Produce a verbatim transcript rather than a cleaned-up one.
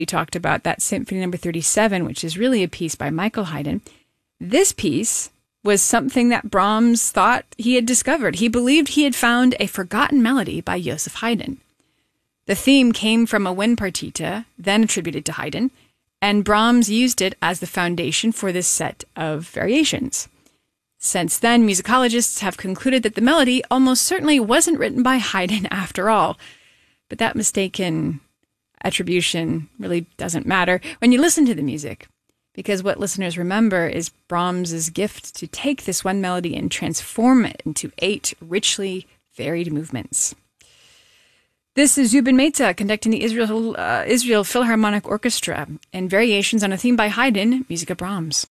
we talked about that Symphony Number thirty-seven, which is really a piece by Michael Haydn. This piece was something that Brahms thought he had discovered. He believed he had found a forgotten melody by Joseph Haydn. The theme came from a wind partita, then attributed to Haydn, and Brahms used it as the foundation for this set of variations. Since then, musicologists have concluded that the melody almost certainly wasn't written by Haydn after all. But that mistaken attribution really doesn't matter when you listen to the music, because what listeners remember is Brahms's gift to take this one melody and transform it into eight richly varied movements. This is Zubin Mehta conducting the Israel, uh, Israel Philharmonic Orchestra and variations on a theme by Haydn, music of Brahms.